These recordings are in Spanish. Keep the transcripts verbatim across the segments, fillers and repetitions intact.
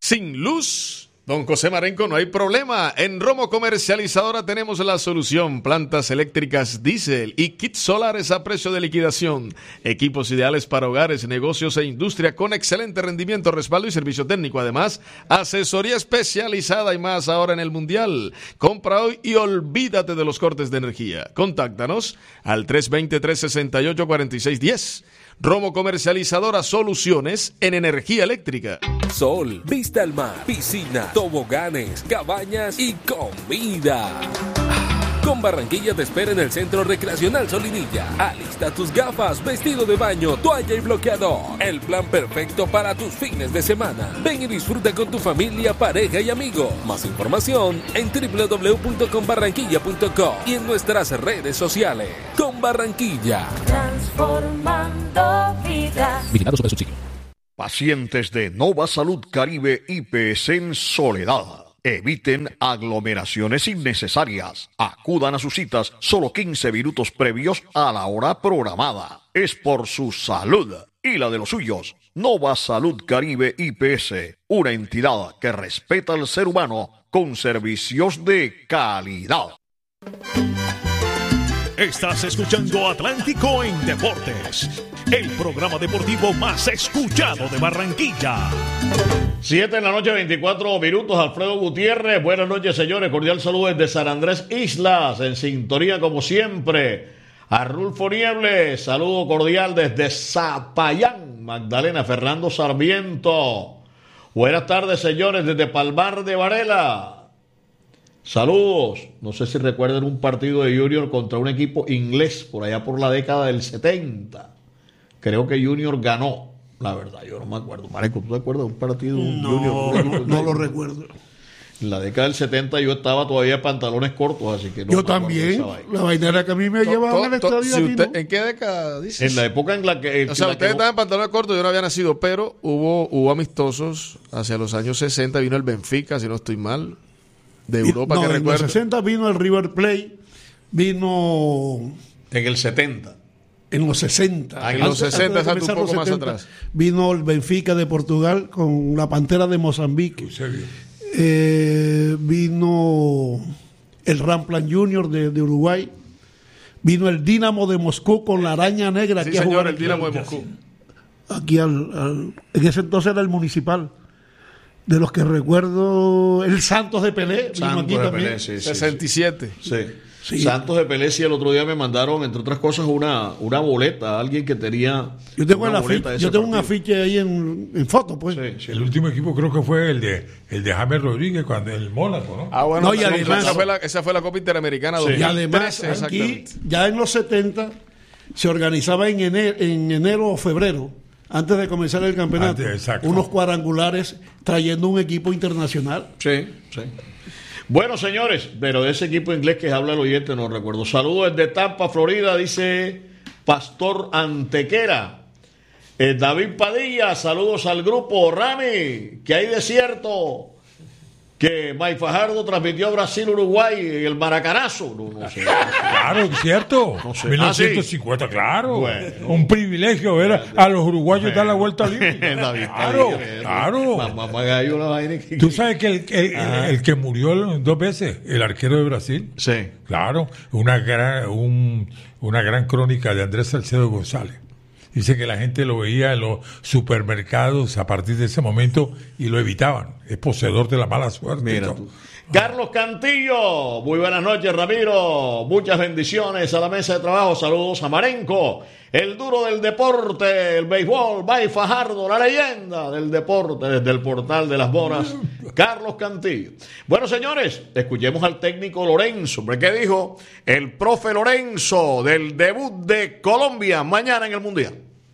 sin luz. Don José Marenco, no hay problema. En Romo Comercializadora tenemos la solución. Plantas eléctricas diésel y kits solares a precio de liquidación. Equipos ideales para hogares, negocios e industria con excelente rendimiento, respaldo y servicio técnico. Además, asesoría especializada y más ahora en el Mundial. Compra hoy y olvídate de los cortes de energía. Contáctanos al tres dos cero, tres seis ocho, cuatro seis uno cero. Romo Comercializadora, soluciones en energía eléctrica. Sol, vista al mar, piscina, toboganes, cabañas y comida. Con Barranquilla te espera en el Centro Recreacional Solinilla. Alista tus gafas, vestido de baño, toalla y bloqueador. El plan perfecto para tus fines de semana. Ven y disfruta con tu familia, pareja y amigos. Más información en doble u doble u doble u punto com barranquilla punto com y en nuestras redes sociales. Con Barranquilla. Transformando vidas. Vigilado Supersubsidio. Pacientes de Nova Salud Caribe I P S en Soledad. Eviten aglomeraciones innecesarias. Acudan a sus citas solo quince minutos previos a la hora programada. Es por su salud y la de los suyos. Nova Salud Caribe I P S, una entidad que respeta al ser humano con servicios de calidad. Estás escuchando Atlántico en Deportes, el programa deportivo más escuchado de Barranquilla. Siete de la noche, veinticuatro minutos. Alfredo Gutiérrez, buenas noches, señores. Cordial saludo desde San Andrés Islas, en sintonía como siempre. A Rulfo Niebles, saludo cordial desde Zapayán, Magdalena. Fernando Sarmiento, buenas tardes, señores, desde Palmar de Varela. Saludos. No sé si recuerdan un partido de Junior contra un equipo inglés por allá por la década del setenta. Creo que Junior ganó. La verdad, yo no me acuerdo. Mareco, ¿tú te acuerdas de un partido? Un no, Junior, no, no lo recuerdo. En la década del setenta yo estaba todavía en pantalones cortos, así que no. Yo también. La vaina era que a mí me llevaban al estadio. Si usted, ¿En qué década dices? En la época en la que. En o sea, la ustedes que estaban en pantalones cortos, yo no había nacido, pero hubo, hubo amistosos hacia los años sesenta. Vino el Benfica, si no estoy mal, de Europa, no, que en recuerdo. En los sesenta vino el River Plate, vino. En el setenta. En los sesenta. Ah, en los sesenta, salto un poco más atrás. Vino el Benfica de Portugal con la Pantera de Mozambique. Eh, vino el Ramplan Junior de, de Uruguay. Vino el Dinamo de Moscú con la Araña Negra. Sí, aquí señor, a el Dinamo de Moscú. Aquí al, al, en ese entonces era el Municipal. De los que recuerdo, el Santos de Pelé. Santos aquí de también. Pelé, sí, sí, sesenta y siete. Sí. Sí. Santos de Pelé, sí, el otro día me mandaron, entre otras cosas, una, una boleta. Alguien que tenía. Yo tengo, una el afiche, de yo tengo un partido. afiche ahí en, en foto, pues. Sí, sí. El último equipo creo que fue el de el de James Rodríguez cuando el Mónaco, ¿no? Ah, bueno, No, y además- esa, fue la, esa fue la Copa Interamericana Sí. dos mil Y además, trece, aquí, exactamente. ya en los setenta, se organizaba en enero, en enero o febrero, antes de comenzar el campeonato, Antes, exacto. unos cuadrangulares trayendo un equipo internacional. Sí, sí. Bueno, señores, pero de ese equipo inglés que habla el oyente no recuerdo. Saludos desde Tampa, Florida, dice Pastor Antequera. Eh, David Padilla, saludos al grupo. Rami, que hay desierto. Que Mike Fajardo transmitió a Brasil-Uruguay en el Maracanazo. No, no sé. Claro, es cierto. No sé. mil novecientos cincuenta, Ah, sí. claro. Bueno. Un privilegio ver a, a los uruguayos dar la vuelta al David Claro, Padilla, claro. Mamá, mamá gallo, la vaina que- Tú sabes que el, el, el, el que murió dos veces, el arquero de Brasil. Sí. Claro, una gran, un, una gran crónica de Andrés Salcedo González. Dice que la gente lo veía en los supermercados a partir de ese momento y lo evitaban. Es poseedor de la mala suerte. Mira ¿no? tú. Carlos Cantillo, muy buenas noches, Ramiro. Muchas bendiciones a la mesa de trabajo. Saludos a Marenco, el duro del deporte, el béisbol, Bay Fajardo, la leyenda del deporte desde el portal de las Bonas. Carlos Cantillo. Bueno, señores, escuchemos al técnico Lorenzo. ¿Hombre, qué dijo el profe Lorenzo del debut de Colombia mañana en el Mundial?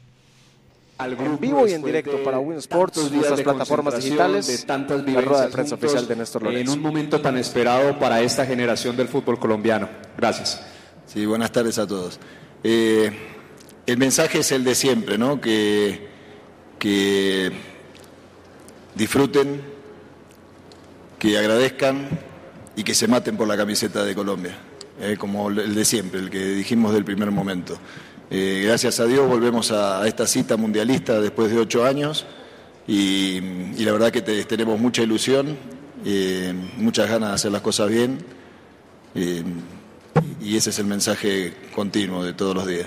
En vivo y en directo para Win Sports, nuestras plataformas digitales, de tantas la rueda de vivencias prensa juntos, oficial de Néstor Lorenzo. en un momento tan esperado para esta generación del fútbol colombiano. Gracias. Sí, buenas tardes a todos. Eh, el mensaje es el de siempre, ¿no? Que, que disfruten, que agradezcan y que se maten por la camiseta de Colombia, eh, como el de siempre, el que dijimos del primer momento. Eh, gracias a Dios volvemos a, a esta cita mundialista después de ocho años y, y la verdad que te, tenemos mucha ilusión, eh, muchas ganas de hacer las cosas bien, eh, y ese es el mensaje continuo de todos los días.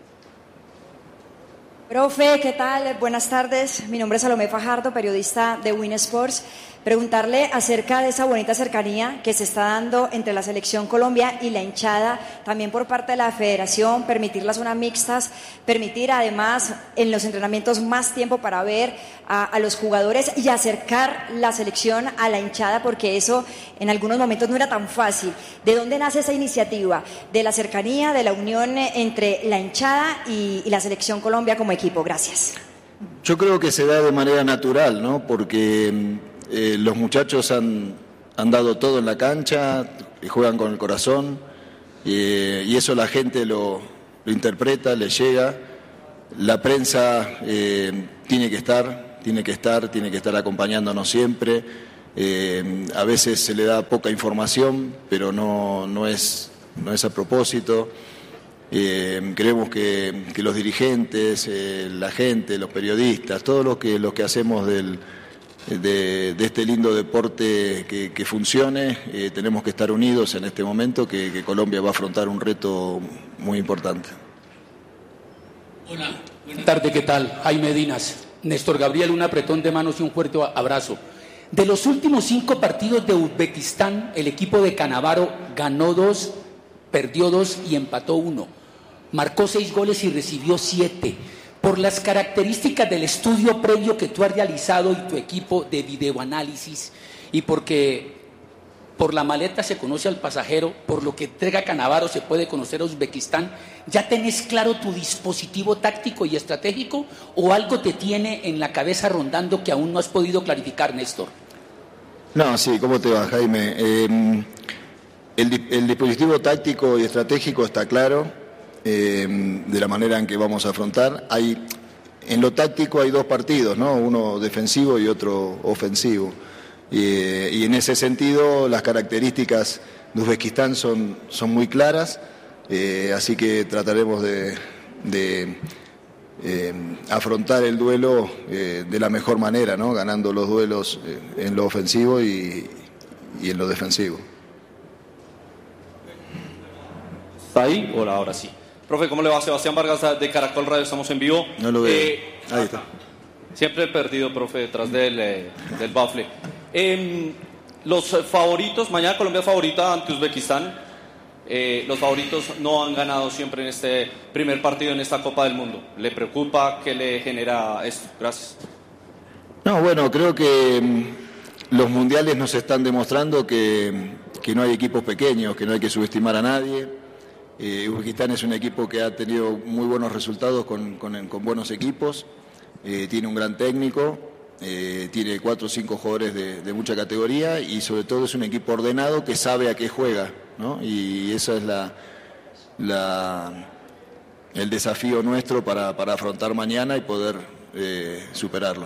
Profe, ¿qué tal? Buenas tardes. Mi nombre es Salomé Fajardo, periodista de Win Sports. Preguntarle acerca de esa bonita cercanía que se está dando entre la Selección Colombia y la hinchada, también por parte de la Federación, permitir las zonas mixtas, permitir además en los entrenamientos más tiempo para ver a, a los jugadores y acercar la selección a la hinchada, porque eso en algunos momentos no era tan fácil. ¿De dónde nace esa iniciativa? ¿De la cercanía, de la unión entre la hinchada y, y la Selección Colombia como equipo? Gracias. Yo creo que se da de manera natural, ¿no? Porque Eh, los muchachos han, han dado todo en la cancha, juegan con el corazón, eh, y eso la gente lo, lo interpreta, le llega. La prensa eh, tiene que estar, tiene que estar, tiene que estar acompañándonos siempre. Eh, a veces se le da poca información, pero no, no, es, no es a propósito. Eh, creemos que, que los dirigentes, eh, la gente, los periodistas, todos los que, los que hacemos del De, de este lindo deporte que, que funcione, eh, tenemos que estar unidos en este momento, que, que Colombia va a afrontar un reto muy importante. Hola, buenas tardes, ¿qué tal? Jaime Dinas. Néstor Gabriel, un apretón de manos y un fuerte abrazo. De los últimos cinco partidos de Uzbekistán, el equipo de Canavaro ganó dos, perdió dos y empató uno. Marcó seis goles y recibió siete. Por las características del estudio previo que tú has realizado y tu equipo de videoanálisis, y porque por la maleta se conoce al pasajero, por lo que entrega Canavaro se puede conocer a Uzbekistán, ¿ya tenés claro tu dispositivo táctico y estratégico o algo te tiene en la cabeza rondando que aún no has podido clarificar, Néstor? No, sí, ¿cómo te va, Jaime? Eh, el, el dispositivo táctico y estratégico está claro. Eh, de la manera en que vamos a afrontar. Hay, en lo táctico hay dos partidos, ¿no? Uno defensivo y otro ofensivo. Eh, y en ese sentido las características de Uzbekistán son, son muy claras, eh, así que trataremos de, de eh, afrontar el duelo eh, de la mejor manera, ¿no? Ganando los duelos eh, en lo ofensivo y, y en lo defensivo. ¿Está ahí? Hola, ahora sí. Profe, ¿cómo le va? Sebastián Vargas de Caracol Radio, estamos en vivo. No lo veo. Eh, Ahí está. Siempre he perdido, profe, detrás del, eh, del bafle. Eh, los favoritos, mañana Colombia es favorita ante Uzbekistán. Eh, los favoritos no han ganado siempre en este primer partido en esta Copa del Mundo. ¿Le preocupa? ¿Qué le genera esto? Gracias. No, bueno, creo que mm, los mundiales nos están demostrando que, que no hay equipos pequeños, que no hay que subestimar a nadie. Eh, Uzbekistán es un equipo que ha tenido muy buenos resultados con, con, con buenos equipos, eh, tiene un gran técnico, eh, tiene cuatro o cinco jugadores de, de mucha categoría y sobre todo es un equipo ordenado que sabe a qué juega, ¿no? Y eso es la, la, el desafío nuestro para, para afrontar mañana y poder eh, superarlo.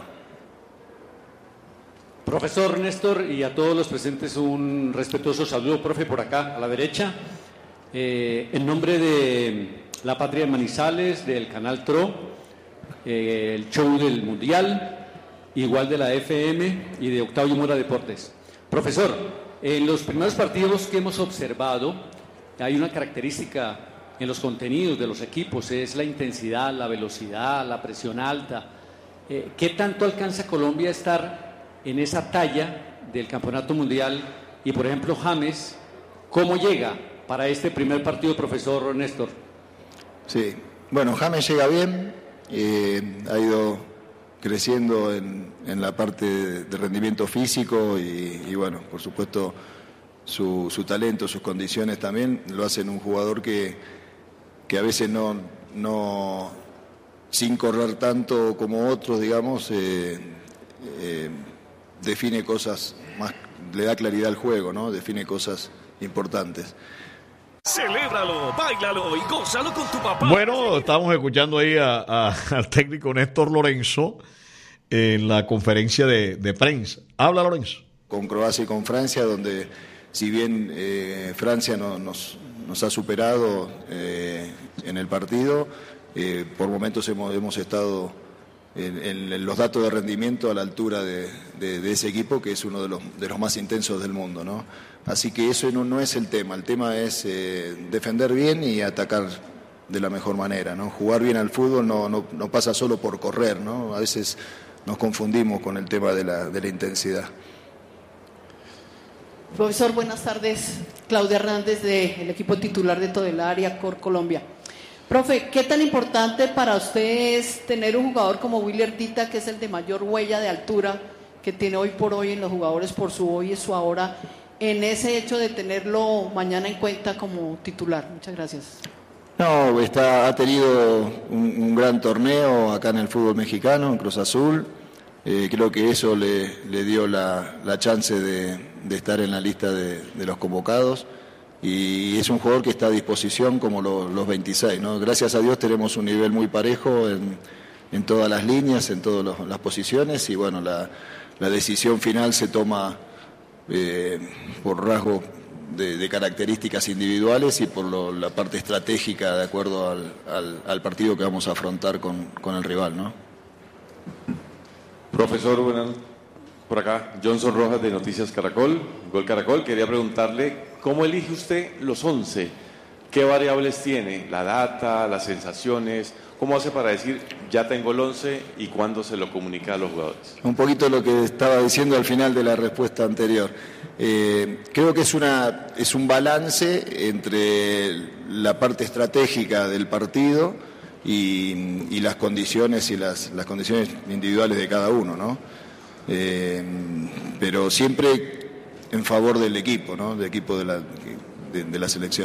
Profesor Néstor, y a todos los presentes un respetuoso saludo, profe, por acá a la derecha. Eh, en nombre de La Patria de Manizales, del Canal T R O, eh, el show del Mundial, igual de la F M y de Octavio Mora Deportes. Profesor, en los primeros partidos que hemos observado, hay una característica en los contenidos de los equipos, es la intensidad, la velocidad, la presión alta. Eh, ¿Qué tanto alcanza Colombia a estar en esa talla del Campeonato Mundial? Y, por ejemplo, James, ¿cómo llega para este primer partido, profesor Néstor? Sí, bueno, James llega bien, eh, ha ido creciendo en, en la parte de, de rendimiento físico y, y bueno, por supuesto su, su talento, sus condiciones también lo hacen un jugador que, que a veces no, no, sin correr tanto como otros, digamos, eh, eh, define cosas más, le da claridad al juego, ¿no? Define cosas importantes. Celébralo, báilalo y gózalo con tu papá. Bueno, estamos escuchando ahí a, a, al técnico Néstor Lorenzo en la conferencia de, de prensa. Habla, Lorenzo. Con Croacia y con Francia, donde si bien eh, Francia no, nos, nos ha superado eh, en el partido, eh, por momentos hemos, hemos estado en, en los datos de rendimiento a la altura de, de, de ese equipo, que es uno de los, de los más intensos del mundo, ¿no? Así que eso no, no es el tema, el tema es eh, defender bien y atacar de la mejor manera, ¿no? Jugar bien al fútbol no, no, no pasa solo por correr, ¿no? A veces nos confundimos con el tema de la, de la intensidad. Profesor, buenas tardes. Claudia Hernández, del equipo titular de Todelaria, Cor Colombia. Profe, ¿qué tan importante para usted es tener un jugador como Willy Ardita, que es el de mayor huella de altura que tiene hoy por hoy en los jugadores por su hoy y su ahora, en ese hecho de tenerlo mañana en cuenta como titular? Muchas gracias. No, está, ha tenido un, un gran torneo acá en el fútbol mexicano, en Cruz Azul. Eh, creo que eso le, le dio la, la chance de, de estar en la lista de, de los convocados. Y es un jugador que está a disposición como lo, los veintiséis, ¿no? Gracias a Dios tenemos un nivel muy parejo en, en todas las líneas, en todas los, las posiciones, y bueno, la, la decisión final se toma eh, por rasgo de, de características individuales y por lo, la parte estratégica de acuerdo al, al, al partido que vamos a afrontar con, con el rival, ¿no? Profesor, buenas, por acá, Johnson Rojas de Noticias Caracol, Gol Caracol. Quería preguntarle, ¿cómo elige usted los once? ¿Qué variables tiene? ¿La data, las sensaciones? ¿Cómo hace para decir, ya tengo el once, y cuándo se lo comunica a los jugadores? Un poquito lo que estaba diciendo al final de la respuesta anterior. Eh, creo que es, una, es un balance entre la parte estratégica del partido y, y las condiciones y las, las condiciones individuales de cada uno, ¿no? Eh, pero siempre en favor del equipo, ¿no? Del equipo de la, de, de la selección.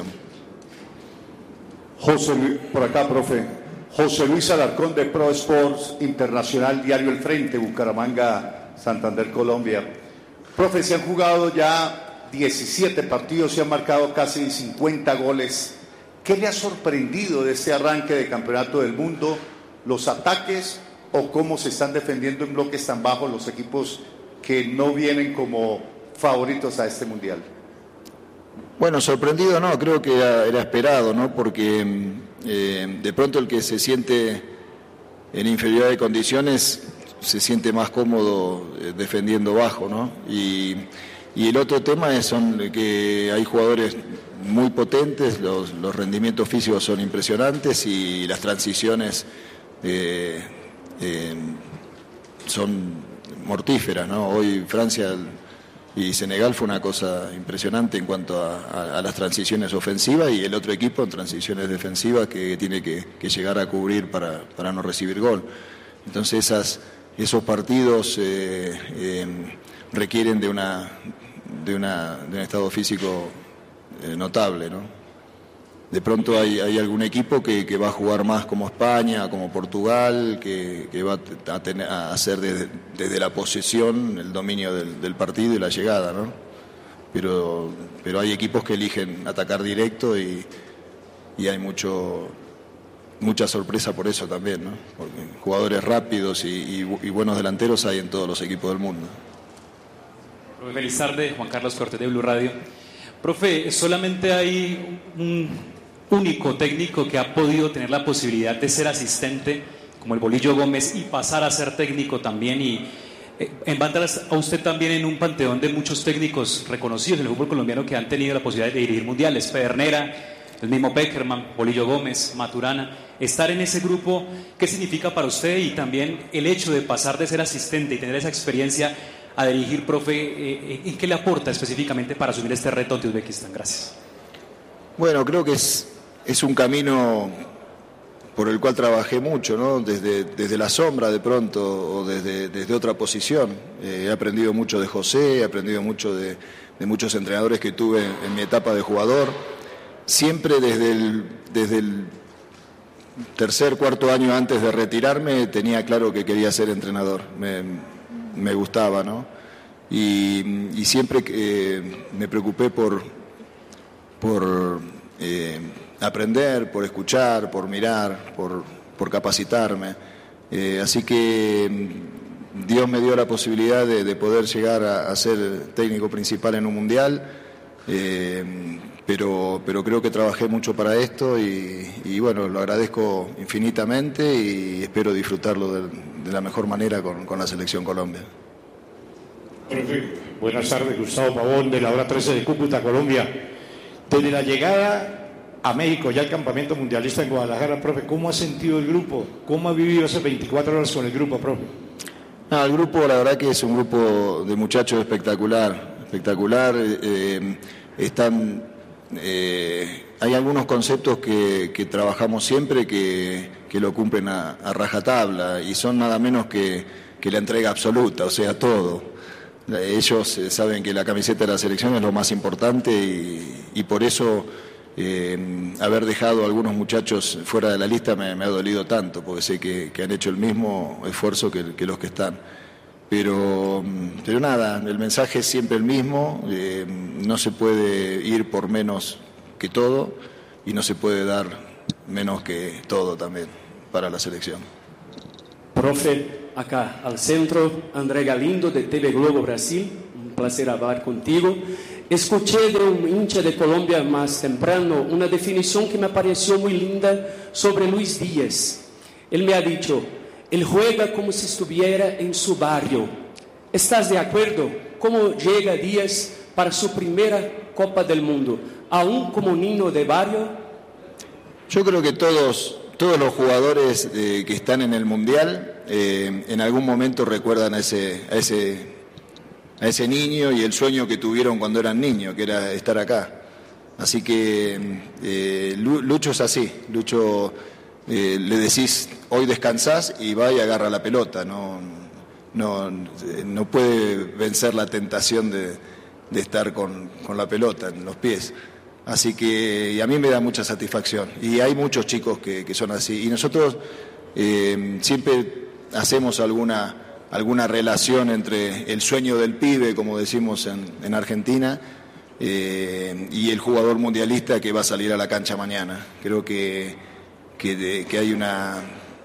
José Luis, por acá, profe. José Luis Alarcón de Pro Sports Internacional, Diario El Frente, Bucaramanga, Santander, Colombia. Profe, se han jugado ya diecisiete partidos, se han marcado casi cincuenta goles. ¿Qué le ha sorprendido de este arranque de Campeonato del Mundo? ¿Los ataques o cómo se están defendiendo en bloques tan bajos los equipos que no vienen como favoritos a este Mundial? Bueno, sorprendido no, creo que era, era esperado, ¿no? Porque eh, de pronto el que se siente en inferioridad de condiciones se siente más cómodo eh, defendiendo bajo, ¿no? Y, y el otro tema es son que hay jugadores muy potentes, los, los rendimientos físicos son impresionantes y las transiciones eh, eh, son mortíferas, ¿no? Hoy Francia y Senegal fue una cosa impresionante en cuanto a, a, a las transiciones ofensivas, y el otro equipo en transiciones defensivas que tiene que, que llegar a cubrir para, para no recibir gol. Entonces esas, esos partidos eh, eh, requieren de, una, de, una, de un estado físico eh, notable, ¿no? De pronto hay, hay algún equipo que, que va a jugar más como España, como Portugal, que, que va a, tener, a hacer desde, desde la posesión el dominio del, del partido y la llegada, ¿no? Pero, pero hay equipos que eligen atacar directo y, y hay mucho, mucha sorpresa por eso también, ¿no? Porque jugadores rápidos y, y, y buenos delanteros hay en todos los equipos del mundo. Feliz tarde, Juan Carlos Cortés de Blue Radio. Profe, solamente hay un único técnico que ha podido tener la posibilidad de ser asistente, como el Bolillo Gómez, y pasar a ser técnico también, y eh, encuentra a usted también en un panteón de muchos técnicos reconocidos del fútbol colombiano que han tenido la posibilidad de dirigir mundiales: Pedernera, el mismo Peckerman, Bolillo Gómez, Maturana. Estar en ese grupo, ¿qué significa para usted? Y también el hecho de pasar de ser asistente y tener esa experiencia a dirigir, profe, eh, ¿en qué le aporta específicamente para asumir este reto ante Uzbekistán? Gracias. Bueno, creo que es, es un camino por el cual trabajé mucho, ¿no? Desde, desde la sombra de pronto, o desde, desde otra posición. Eh, he aprendido mucho de José, he aprendido mucho de, de muchos entrenadores que tuve en, en mi etapa de jugador. Siempre desde el, desde el tercer, cuarto año antes de retirarme tenía claro que quería ser entrenador. Me, me gustaba, ¿no? Y, y siempre eh, me preocupé por, por eh, aprender, por escuchar, por mirar, por, por capacitarme. Eh, así que Dios me dio la posibilidad de, de poder llegar a, a ser técnico principal en un mundial. Eh, pero, pero creo que trabajé mucho para esto y, y bueno, lo agradezco infinitamente y espero disfrutarlo de, de la mejor manera con, con la Selección Colombia. Profe, buenas tardes, Gustavo Pavón de la hora trece de Cúcuta, Colombia. Desde la llegada a México, ya el campamento mundialista en Guadalajara, profe, ¿cómo ha sentido el grupo? ¿Cómo ha vivido esas veinticuatro horas con el grupo, profe? No, el grupo, la verdad que es un grupo de muchachos espectacular, espectacular. Eh, están, eh, hay algunos conceptos que, que trabajamos siempre que, que lo cumplen a, a rajatabla y son nada menos que, que la entrega absoluta, o sea, todo. Ellos eh, saben que la camiseta de la selección es lo más importante y, y por eso eh, haber dejado a algunos muchachos fuera de la lista me, me ha dolido tanto, porque sé que, que han hecho el mismo esfuerzo que, que los que están. Pero, pero nada, el mensaje es siempre el mismo, eh, no se puede ir por menos que todo y no se puede dar menos que todo también para la selección. Profe, acá al centro, André Galindo de T V Globo Brasil, un placer hablar contigo. Escuché de un hincha de Colombia más temprano una definición que me pareció muy linda sobre Luis Díaz. Él me ha dicho, él juega como si estuviera en su barrio. ¿Estás de acuerdo? ¿Cómo llega Díaz para su primera Copa del Mundo? ¿Aún como niño de barrio? Yo creo que todos... Todos los jugadores eh, que están en el Mundial eh, en algún momento recuerdan a ese, a, ese, a ese niño y el sueño que tuvieron cuando eran niños, que era estar acá. Así que eh, Lucho es así, Lucho eh, le decís hoy descansás y va y agarra la pelota, no, no, no puede vencer la tentación de, de estar con, con la pelota en los pies. Así que y a mí me da mucha satisfacción y hay muchos chicos que, que son así y nosotros eh, siempre hacemos alguna, alguna relación entre el sueño del pibe, como decimos en, en Argentina, eh, y el jugador mundialista que va a salir a la cancha mañana. Creo que, que, de, que hay una,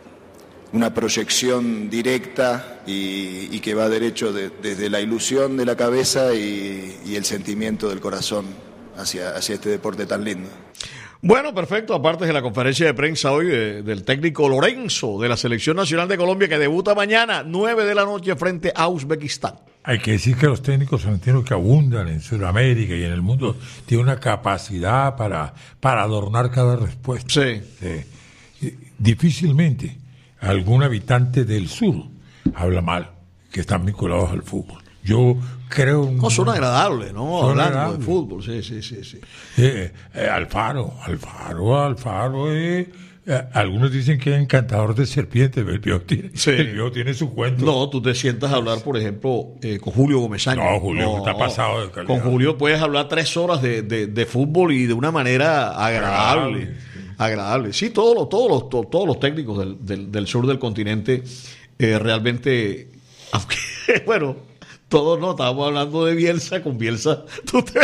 una proyección directa y, y que va derecho de, desde la ilusión de la cabeza y, y el sentimiento del corazón Hacia, hacia este deporte tan lindo. Bueno, perfecto. Aparte de la conferencia de prensa hoy de, del técnico Lorenzo de la Selección Nacional de Colombia que debuta mañana, nueve de la noche frente a Uzbekistán. Hay que decir que los técnicos argentinos que abundan en Sudamérica y en el mundo tienen una capacidad para, para adornar cada respuesta. Sí. sí. Difícilmente algún habitante del sur habla mal, que están vinculados al fútbol. Yo creo... No, son agradables, ¿no? Son Hablando agradables. de fútbol, sí, sí, sí. sí. Eh, eh, Alfaro, Alfaro, Alfaro, eh, eh, algunos dicen que es encantador de serpientes, el viejo tiene, Sí. el viejo tiene su cuento. No, tú te sientas a hablar, por ejemplo, eh, con Julio Gomezaña. No, Julio está pasado de calidad. Con Julio puedes hablar tres horas de, de, de fútbol y de una manera agradable. Agradable, Agradable. Sí, todos los, todos los, to- todos los técnicos del, del, del sur del continente eh, realmente, aunque, bueno... Todos no, estábamos hablando de Bielsa, con Bielsa tú te,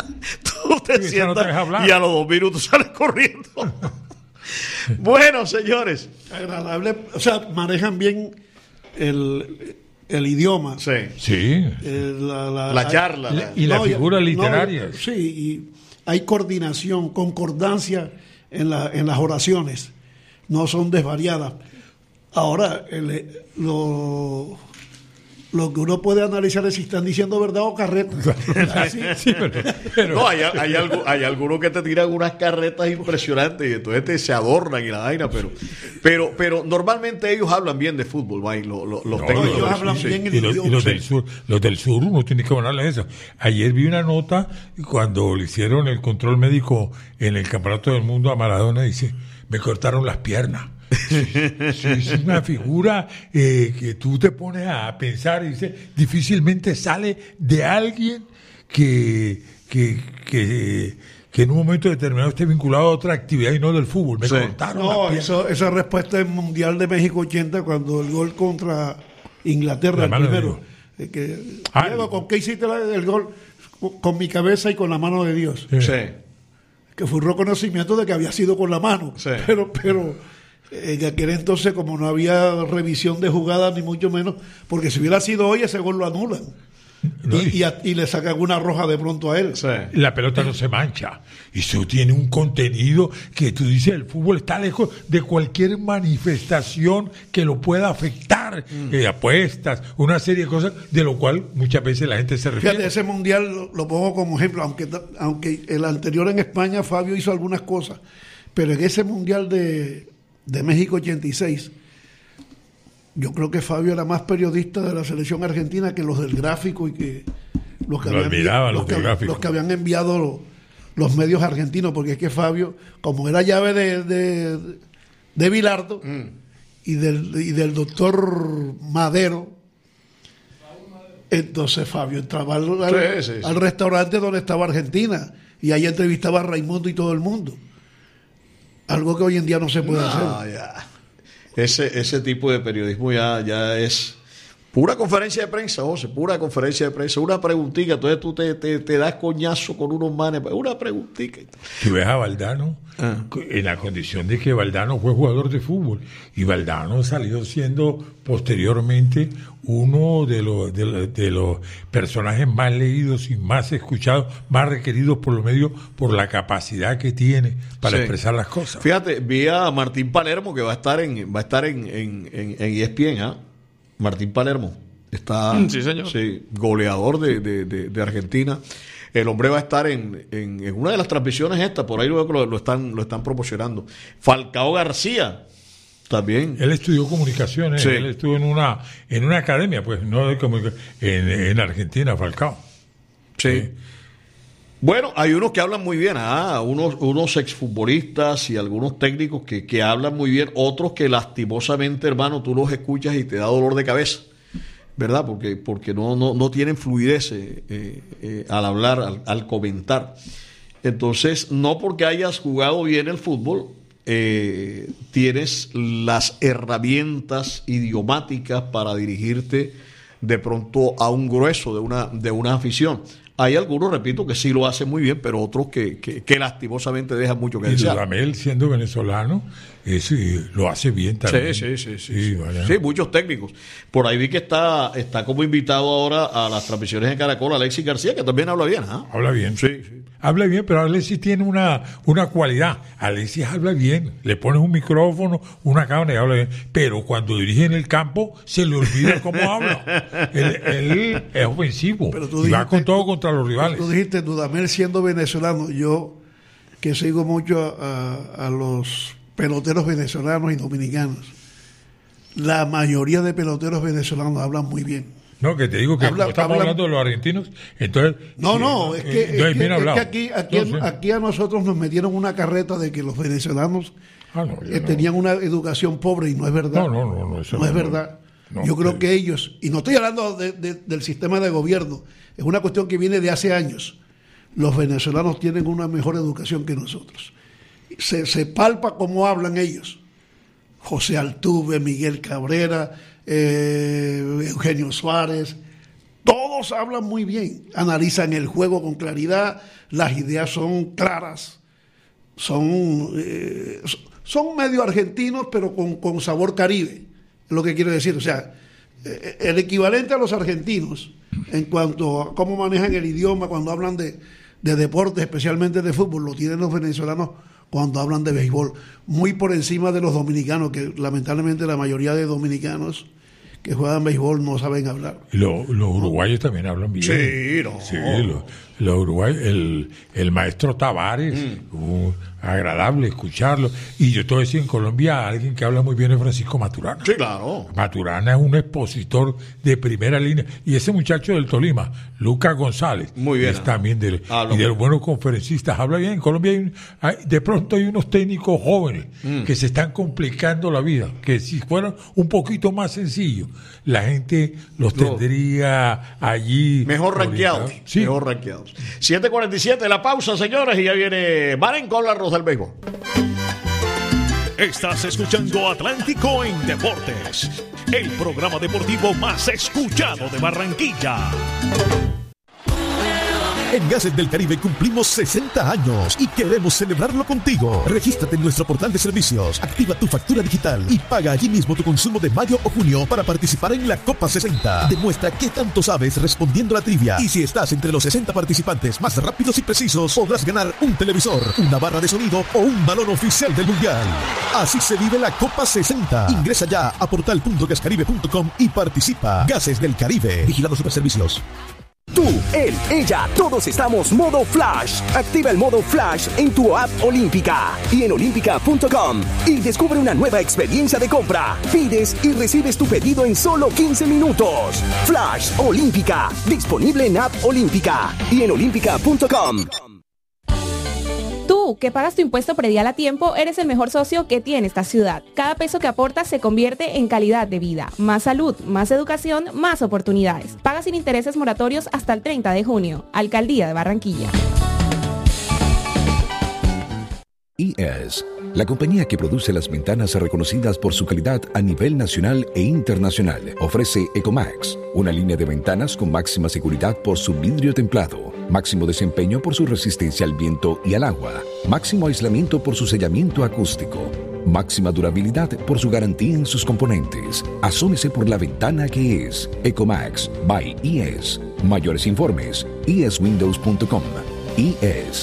tú te Sí, sientas no te deja hablar. y a los dos minutos sales corriendo. Bueno, señores. Agradable, o sea, manejan bien el, el idioma. Sí. Sí. Eh, la, la- La charla. Y la- y la figura no, literaria. sí, y hay coordinación, concordancia en, la, en las oraciones. No son desvariadas. Ahora, el, lo... Lo que uno puede analizar es si están diciendo verdad o carreta. Así. Sí, pero- pero- No, hay, hay, algo, hay algunos que te tiran unas carretas impresionantes y entonces te, se adornan y la vaina, pero, pero, pero normalmente ellos hablan bien de fútbol, ¿vai? Los, los, los No, técnicos. ellos del hablan sur, bien sí. el Y los, y idioma, los sí. del sur, los del sur uno tiene que hablarle de eso. Ayer vi una nota cuando le hicieron el control médico en el Campeonato del Mundo a Maradona, dice, me cortaron las piernas. Sí, sí, es una figura eh, que tú te pones a pensar y dice, difícilmente sale de alguien que, que, que, que en un momento determinado esté vinculado a otra actividad y no del fútbol. Me Sí. cortaron las No, piernas. eso, esa respuesta es Mundial de México ochenta, cuando el gol contra Inglaterra, La el mano de primero. Dios. Eh, que, Ah, Diego, ¿con qué hiciste la- el gol? Con mi cabeza y con la mano de Dios. Sí. Sí. Que fue un reconocimiento de que había sido con la mano. Sí. Pero, pero en aquel entonces, como no había revisión de jugadas, ni mucho menos, porque si hubiera sido hoy, ese gol lo anulan. No, y, y, a, y le sacan una roja de pronto a él. Sí. La pelota no se mancha. Eso tiene un contenido que tú dices, el fútbol está lejos de cualquier manifestación que lo pueda afectar. Mm. Eh, apuestas, una serie de cosas, de lo cual muchas veces la gente se refiere. Fíjate, ese mundial lo, lo pongo como ejemplo, aunque, aunque el anterior en España, Fabio hizo algunas cosas, pero en ese mundial de, de México ochenta y seis, yo creo que Fabio era más periodista de la selección argentina que los del gráfico y que los que, lo habían, admiraba, los, los, que, los que habían enviado los, los medios argentinos, porque es que Fabio, como era llave de, de, de Bilardo mm. y, del, y del doctor Madero, entonces Fabio entraba al, al, sí, sí, sí. al restaurante donde estaba Argentina y ahí entrevistaba a Raimundo y todo el mundo. Algo que hoy en día no se puede no, hacer. Ya. Ese, ese tipo de periodismo ya, ya es pura conferencia de prensa, José, pura conferencia de prensa, una preguntita, entonces tú te, te, te das coñazo con unos manes, una preguntita. Si ves a Valdano, ah. en la condición de que Valdano fue jugador de fútbol, y Valdano salió siendo posteriormente uno de los, de, los, de los personajes más leídos y más escuchados, más requeridos por los medios, por la capacidad que tiene para sí. expresar las cosas. Fíjate, vi a Martín Palermo que va a estar en, va a estar en, en, en, en E S P N, ¿ah? ¿eh? Martín Palermo está sí, señor. Sí, goleador de, de, de, de Argentina. El hombre va a estar en, en, en una de las transmisiones estas, por ahí lo, lo, están, lo están promocionando. Falcao García también. Él estudió comunicaciones, sí. él estuvo en una en una academia, pues, no de comunicaciones, en, en Argentina, Falcao. Sí. sí. Bueno, hay unos que hablan muy bien, ah, unos, unos exfutbolistas y algunos técnicos que, que hablan muy bien, otros que lastimosamente, hermano, tú los escuchas y te da dolor de cabeza, ¿verdad? Porque, porque no, no, no tienen fluidez eh, eh, al hablar, al, al comentar. Entonces, no porque hayas jugado bien el fútbol, eh, tienes las herramientas idiomáticas para dirigirte de pronto a un grueso de una, de una afición. Hay algunos, repito, que sí lo hacen muy bien, pero otros que, que, que lastimosamente dejan mucho que desear. Y Dudamel, siendo venezolano, es, lo hace bien también. Sí, sí, sí. Sí, sí, sí, sí, muchos técnicos. Por ahí vi que está, está como invitado ahora a las transmisiones de Caracol Alexis García, que también habla bien. ¿eh? Habla bien. Sí, sí. Habla bien, pero Alexis tiene una, una cualidad. Alexis habla bien. Le pones un micrófono, una cámara y habla bien. Pero cuando dirige en el campo, se le olvida cómo habla. Él, él es ofensivo. Pero tú dijiste, y va con todo contra los rivales. Tú dijiste, Dudamel siendo venezolano. Yo, que sigo mucho a, a los peloteros venezolanos y dominicanos, la mayoría de peloteros venezolanos hablan muy bien. No, que te digo que habla, estamos habla, hablando de los argentinos, entonces... No, no, es que, es que, es que aquí, aquí, no, sí. aquí a nosotros nos metieron una carreta de que los venezolanos ah, no, eh, no. tenían una educación pobre y no es verdad. No, no, no, no, eso no, no es verdad. No, yo creo sí. que ellos, y no estoy hablando de, de, del sistema de gobierno, es una cuestión que viene de hace años. Los venezolanos tienen una mejor educación que nosotros. Se, se palpa cómo hablan ellos. José Altuve, Miguel Cabrera... Eh, Eugenio Suárez, todos hablan muy bien, analizan el juego con claridad, las ideas son claras, son eh, son medio argentinos pero con, con sabor caribe, es lo que quiero decir, o sea, eh, el equivalente a los argentinos en cuanto a cómo manejan el idioma cuando hablan de, de deportes, especialmente de fútbol, lo tienen los venezolanos cuando hablan de béisbol, muy por encima de los dominicanos, que lamentablemente la mayoría de dominicanos que juegan béisbol no saben hablar. Lo, los uruguayos también hablan bien. Sí, no. Sí, los lo uruguayos, el, el maestro Tavares, mm. uh, agradable escucharlo. Y yo te voy a decir, en Colombia alguien que habla muy bien es Francisco Maturana. Sí, claro. Maturana es un expositor de primera línea. Y ese muchacho del Tolima, Lucas González, muy bien, es ¿no? también de, y de los buenos conferencistas. Habla bien. En Colombia hay, un, hay, de pronto hay unos técnicos jóvenes mm. que se están complicando la vida, que si fueran un poquito más sencillos, la gente los no. tendría allí. Mejor rankeados. Sí. Mejor rankeados. siete cuarenta y siete, la pausa, señores, y ya viene Maren con la Rosa del Béisbol. Estás escuchando Atlántico en Deportes, el programa deportivo más escuchado de Barranquilla. En Gases del Caribe cumplimos sesenta años y queremos celebrarlo contigo. Regístrate en nuestro portal de servicios, activa tu factura digital y paga allí mismo tu consumo de mayo o junio para participar en la Copa sesenta. Demuestra qué tanto sabes respondiendo a la trivia, y si estás entre los sesenta participantes más rápidos y precisos, podrás ganar un televisor, una barra de sonido o un balón oficial del Mundial. Así se vive la Copa sesenta. Ingresa ya a portal punto gascaribe punto com y participa. Gases del Caribe. Vigilado Superservicios. Tú, él, ella, todos estamos modo Flash. Activa el modo Flash en tu app Olímpica y en olímpica punto com y descubre una nueva experiencia de compra. Pides y recibes tu pedido en solo quince minutos. Flash Olímpica, disponible en app Olímpica y en olímpica punto com. Tú, que pagas tu impuesto predial a tiempo, eres el mejor socio que tiene esta ciudad. Cada peso que aportas se convierte en calidad de vida, más salud, más educación, más oportunidades. Paga sin intereses moratorios hasta el treinta de junio. Alcaldía de Barranquilla. I E S, la compañía que produce las ventanas reconocidas por su calidad a nivel nacional e internacional, ofrece Ecomax, una línea de ventanas con máxima seguridad por su vidrio templado, máximo desempeño por su resistencia al viento y al agua, máximo aislamiento por su sellamiento acústico, máxima durabilidad por su garantía en sus componentes. Asómese por la ventana que es Ecomax by I E S. Mayores informes, i e s windows punto com. I E S.